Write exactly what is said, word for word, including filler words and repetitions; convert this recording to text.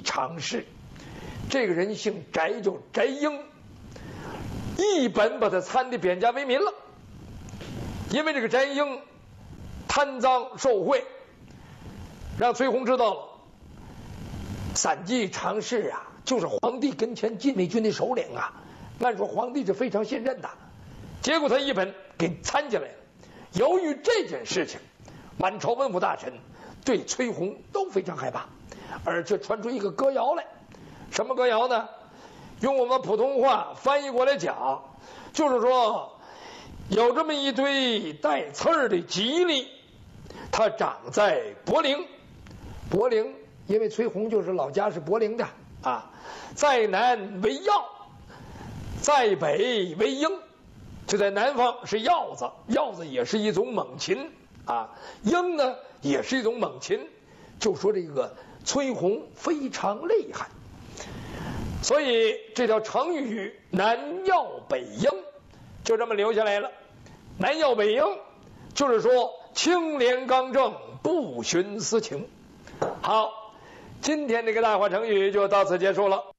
常侍。这个人姓翟，叫翟婴，一本把他参的贬家为民了。因为这个翟婴贪赃受贿，让崔洪知道了。散骑常侍啊，就是皇帝跟前禁卫军的首领啊，按说皇帝是非常信任的，结果他一本给参进来了。由于这件事情，满朝文武大臣对崔洪都非常害怕，而且传出一个歌谣来。什么歌谣呢？用我们普通话翻译过来讲，就是说有这么一堆带刺儿的吉利，它长在柏林。柏林因为崔洪就是老家是柏林的啊，在南为药，在北为鹰，就在南方是药子，药子也是一种猛禽啊，鹰呢也是一种猛禽。就说这个崔洪非常厉害，所以这条成语南药北鹰就这么留下来了。南药北鹰就是说清廉刚正，不徇私情。好，今天这个大话成语就到此结束了。